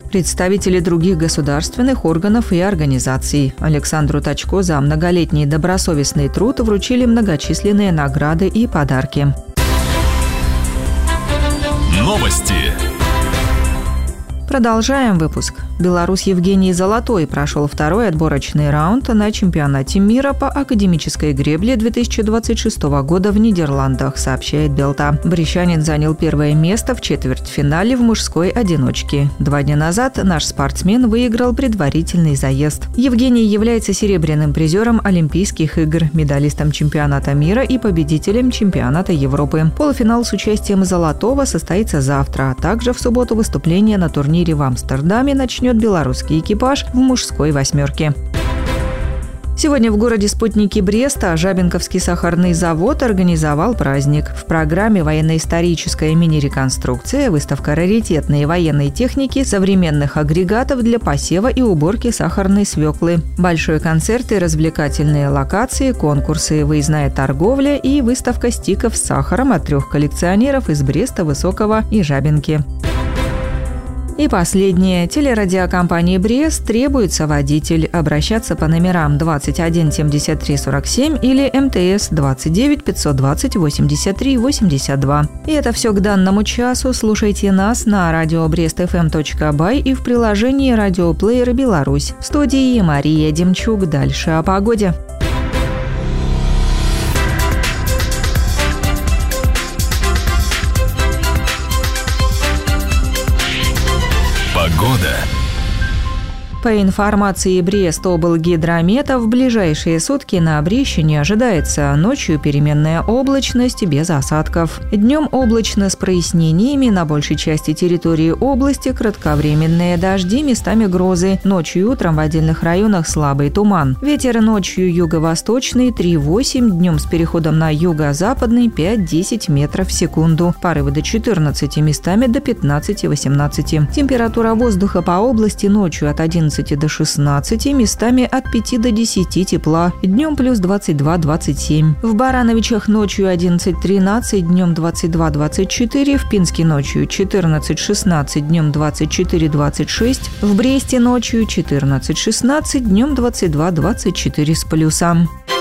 представители других государственных органов и организаций. Александру Точко за многолетний добросовестный труд вручили многочисленные награды и подарки. Новости. Продолжаем выпуск. Белорус Евгений Золотой прошел второй отборочный раунд на чемпионате мира по академической гребле 2026 года в Нидерландах, сообщает Белта. Брещанин занял первое место в четвертьфинале в мужской одиночке. 2 дня назад наш спортсмен выиграл предварительный заезд. Евгений является серебряным призером Олимпийских игр, медалистом чемпионата мира и победителем чемпионата Европы. Полуфинал с участием Золотого состоится завтра, а также в субботу выступление на турнире в Амстердаме начнет белорусский экипаж в мужской восьмерке. Сегодня в городе спутники Бреста Жабинковский сахарный завод организовал праздник. В программе военно-историческая мини-реконструкция, выставка раритетной военной техники, современных агрегатов для посева и уборки сахарной свеклы, большой концерт и развлекательные локации, конкурсы, выездная торговля и выставка стиков с сахаром от 3 коллекционеров из Бреста, Высокого и Жабинки. И последнее. Телерадиокомпании «Брест» требуется водитель. Обращаться по номерам 21 73 47 или МТС 29 520 83 82. И это все к данному часу. Слушайте нас на radiobrestfm.by и в приложении «Радиоплеер Беларусь». В студии Мария Демчук. Дальше о погоде. Погода. По информации Брест-облгидромета, в ближайшие сутки на Брещине ожидается ночью переменная облачность без осадков. Днем облачно с прояснениями, на большей части территории области кратковременные дожди, местами грозы. Ночью и утром в отдельных районах слабый туман. Ветер ночью юго-восточный 3,8, днем с переходом на юго-западный 5-10 метров в секунду. Порывы до 14, местами до 15-18. Температура воздуха по области ночью от 11 до 16, местами от 5 до 10 тепла, днем плюс 22-27. В Барановичах ночью 11-13, днем 22-24, в Пинске ночью 14-16, днем 24-26, в Бресте ночью 14-16, днем 22-24 с плюсом.